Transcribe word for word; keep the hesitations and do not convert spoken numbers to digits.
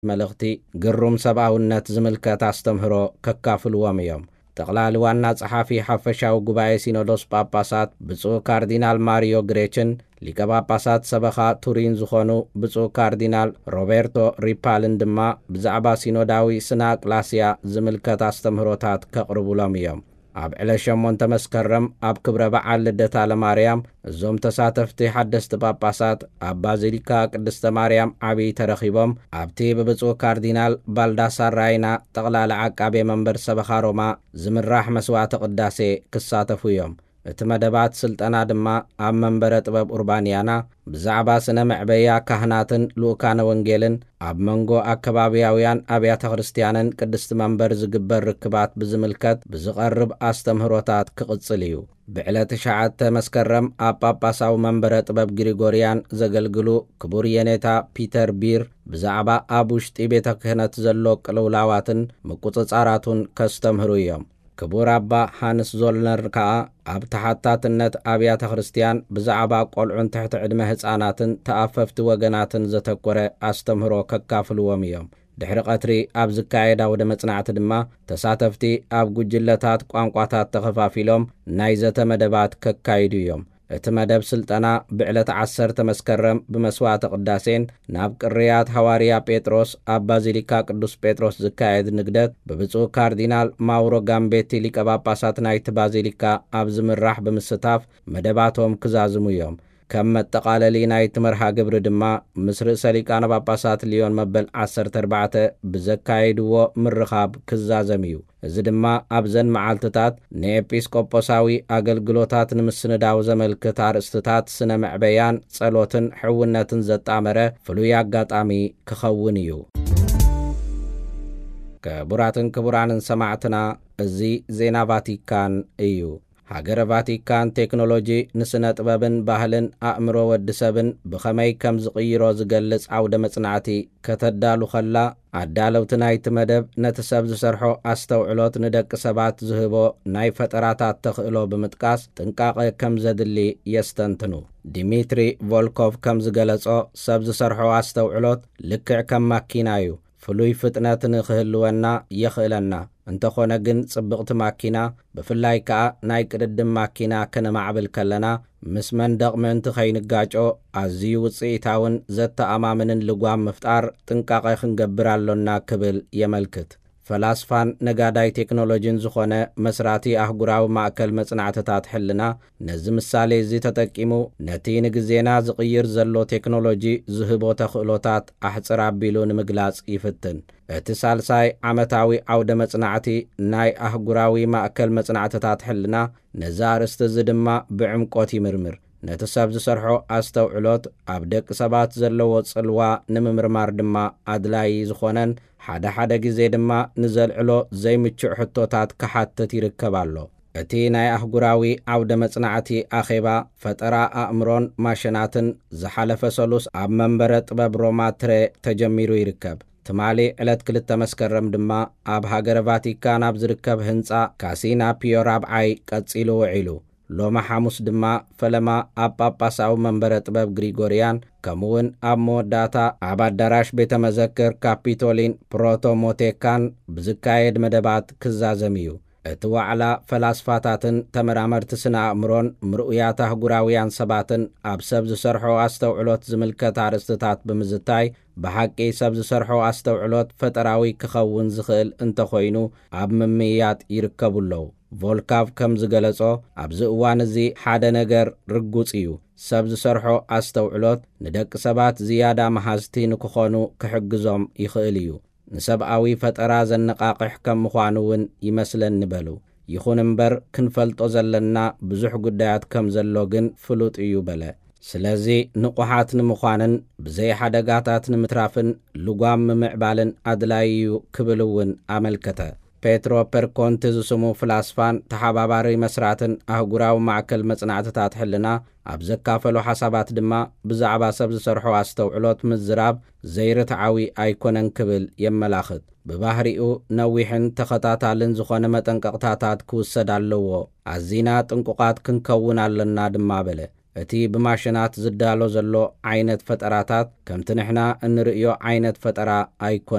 መልእኽቲ ግሩም ሰብኣውነት ዝምልከት ኣስተምህሮ ከካፍልዎም እዮም። ጠቕላሊ ዋና ጸሓፊ ሓፈሻዊ ጉባኤ ሲኖዶስ ጳጳሳት ብፁዕ ካርዲናል ማሪዮ ግሬችን ሊቀ ጳጳሳት ሰበኻ ቱሪን ዝኾኑ ብፁዕ ካርዲናል ሮቤርቶ ሪፓልን ድማ ብዛዕባ ሲኖዳዊ ስና ቅላስያ ዝምልከት ኣስተምህሮታት ከቕርቡሎም እዮም። ኣብ ዕለት ሸሞንተ መስከረም ኣብ ክብረ በዓል ልደታ ለማርያም እዞም ተሳተፍቲ ሓደስቲ ጳጳሳት ኣብ ባዚሊካ ቅድስተ ማርያም ዓብይ ተረኺቦም ኣብቲ ብብፁዕ ካርዲናል ባልዳሳር ራይና ጠቕላላ ዓቃቤ መንበር ሰበኻ ሮማ ዝምራሕ መስዋዕተ ቅዳሴ ክሳተፉ እዮም። እቲ መደባት ስልጠና ድማ ኣብ መንበረ ጥበብ ኡርባንያና ብዛዕባ ስነ መዕበያ ካህናትን ልኡካነ ወንጌልን ኣብ መንጎ ኣከባቢያውያን ኣብያተ ክርስቲያንን ቅድስቲ መንበር ዝግበር ርክባት ብዝምልከት ብዝቐርብ ኣስተምህሮታት ክቕጽል እዩ። ብዕለት ሸዓተ መስከረም ኣብ ጳጳሳዊ መንበረ ጥበብ ግሪጎርያን ዘገልግሉ ክቡር የኔታ ፒተር ቢር ብዛዕባ ኣብ ውሽጢ ቤተ ክህነት ዘሎ ቅልውላዋትን ምቁፅጻራቱን ከስተምህሩ እዮም። ክቡር ኣባ ሃንስ ዞልነር ከዓ ኣብ ተሓታትነት ኣብያተ ክርስቲያን ብዛዕባ ቆልዑን ትሕቲ ዕድመ ህፃናትን ተኣፈፍቲ ወገናትን ዘተኮረ ኣስተምህሮ ከካፍልዎም እዮም። ድሕሪ ቀትሪ ኣብ ዝካየዳ ወደ መጽናዕቲ ድማ ተሳተፍቲ ኣብ ጉጅለታት ቋንቋታት ተኸፋፊሎም ናይ ዘተ መደባት ከካይዱ እዮም። እቲ መደብ ስልጠና ብዕለት ዓሰርተ መስከረም ብመስዋዕተ ቅዳሴን ናብ ቅርያት ሐዋርያ ጴጥሮስ ኣብ ባዚሊካ ቅዱስ ጴጥሮስ ዝካየድ ንግደት ብብፁዕ ካርዲናል ማውሮ ጋምቤቲ ሊቀ ጳጳሳት ናይቲ ባዚሊካ ኣብ ዝምራሕ ብምስታፍ መደባቶም ክዛዝሙ እዮም። ከም መጠቃለሊ ናይቲ መርሃ ግብሪ ድማ ምስ ርእሰ ሊቃነ ጳጳሳት ሊዮን መበል ዓሰርተ ኣርባዕተ ብዘካየድዎ ምርኻብ ክዛዘም እዩ። እዚ ድማ ኣብዘን መዓልትታት ንኤጲስቆጶሳዊ ኣገልግሎታት ንምስንዳው ዘመልክት ኣርእስትታት ስነ መዕበያን ጸሎትን ሕውነትን ዘጣመረ ፍሉይ ኣጋጣሚ ክኸውን እዩ። ክቡራትን ክቡራንን ሰማዕትና እዚ ዜና ቫቲካን እዩ። ሃገረ ቫቲካን ቴክኖሎጂ ንስነ ጥበብን ባህልን ኣእምሮ ወዲ ሰብን ብኸመይ ከም ዝቕይሮ ዝገልጽ ዓውደ መጽናዕቲ ከተዳሉ ኸላ ኣዳለውቲ ናይቲ መደብ ነቲ ሰብ ዝሰርሖ ኣስተውዕሎት ንደቂ ሰባት ዝህቦ ናይ ፈጠራታት ተኽእሎ ብምጥቃስ ጥንቃቐ ከም ዘድሊ የስተንትኑ። ዲሚትሪ ቮልኮቭ ከም ዝገለጾ ሰብ ዝሰርሖ ኣስተውዕሎት ልክዕ ከም ማኪና እዩ። ፍሉይ ፍጥነት ንኽህልወና የኽእለና እንተኾነ ግን ጽብቕቲ ማኪና ብፍላይ ከዓ ናይ ቅድድም ማኪና ከነማዕብል ከለና ምስ መንደቕ ምእንቲ ኸይንጋጮ ኣዝዩ ውፅኢታውን ዘተኣማምንን ልጓም ምፍጣር ጥንቃቐ ክንገብር ኣሎና ክብል የመልክት። ፈላስፋን ነጋዳይ ቴክኖሎጂን ዝኾነ መስራቲ ኣህጉራዊ ማእከል መጽናዕትታት ሕልና ነዚ ምሳሌ እዚ ተጠቂሙ ነቲ ንግዜና ዝቕይር ዘሎ ቴክኖሎጂ ዝህቦ ተኽእሎታት ኣሕፅር ኣቢሉ ንምግላጽ ይፍትን። እቲ ሳልሳይ ዓመታዊ ዓውደ መጽናዕቲ ናይ ኣህጉራዊ ማእከል መጽናዕትታት ሕልና ነዚ ኣርእስቲ እዚ ድማ ብዕምቆት ይምርምር። ነቲ ሰብ ዝሰርሖ ኣስተውዕሎት ኣብ ደቂ ሰባት ዘለዎ ጽልዋ ንምምርማር ድማ ኣድላይ ዝኾነን ሓደ ሓደ ግዜ ድማ ንዘልዕሎ ዘይምችዕ ሕቶታት ክሓትት ይርከብ ኣሎ። እቲ ናይ ኣህጉራዊ ዓውደ መጽናዕቲ ኣኼባ ፈጠራ ኣእምሮን ማሽናትን ዝሓለፈ ሰሉስ ኣብ መንበረ ጥበብ ሮማ ትሬ ተጀሚሩ ይርከብ። ትማሊ ዕለት ክልተ መስከረም ድማ ኣብ ሃገረ ቫቲካን ኣብ ዝርከብ ህንፃ ካሲና ፒዮ ራብዓይ ቀጺሉ ውዒሉ። ሎማ ሐሙስ ድማ ፈለማ ኣብ ጳጳሳዊ መንበረ ጥበብ ግሪጎርያን ከምውን ኣብ መወዳእታ ኣብ ኣዳራሽ ቤተ መዘክር ካፒቶሊን ፕሮቶሞቴካን ብዝካየድ መደባት ክዛዘም እዩ። እቲ ዋዕላ ፈላስፋታትን ተመራመርቲ ስነ ኣእምሮን ምርኡያት ኣህጉራውያን ሰባትን ኣብ ሰብ ዝሰርሖ ኣስተውዕሎት ዝምልከት ኣርእስትታት ብምዝታይ ብሓቂ ሰብ ዝሰርሖ ኣስተውዕሎት ፈጠራዊ ክኸውን ዝኽእል እንተኾይኑ ኣብ ምምያጥ ይርከቡለዉ። ቮልካቭ ከም ዝገለጾ ኣብዚ እዋን እዚ ሓደ ነገር ርጉጽ እዩ። ሰብ ዝሰርሖ ኣስተውዕሎት ንደቂ ሰባት ዝያዳ መሃዝቲ ንክኾኑ ክሕግዞም ይኽእል እዩ። ንሰብኣዊ ፈጠራ ዘነቃቅሕ ከም ምዃኑ እውን ይመስለን ንበሉ። ይኹን እምበር ክንፈልጦ ዘለና ብዙሕ ጉዳያት ከም ዘሎ ግን ፍሉጥ እዩ በለ። ስለዚ ንቑሓት ንምዃንን ብዘይ ሓደጋታት ንምትራፍን ልጓም ምምዕባልን ኣድላይ እዩ ክብል እውን ኣመልከተ። ፔትሮ ፐርኮንቲ ዝስሙ ፍላስፋን ተሓባባሪ መስራትን ኣህጉራዊ ማዕከል መጽናዕትታት ሕልና ኣብ ዘካፈሉ ሓሳባት ድማ ብዛዕባ ሰብ ዝሰርሖ ኣስተውዕሎት ምዝራብ ዘይርትዓዊ ኣይኮነን ክብል የመላኽት። ብባህሪኡ ነዊሕን ተኸታታልን ዝኾነ መጠንቀቕታታት ክውሰድ ኣለዎ። ኣዚና ጥንቁቓት ክንከውን ኣለና ድማ በለ። እቲ ብማሽናት ዝዳሎ ዘሎ ዓይነት ፈጠራታት ከምቲ ንሕና እንርእዮ ዓይነት ፈጠራ ኣይኮነ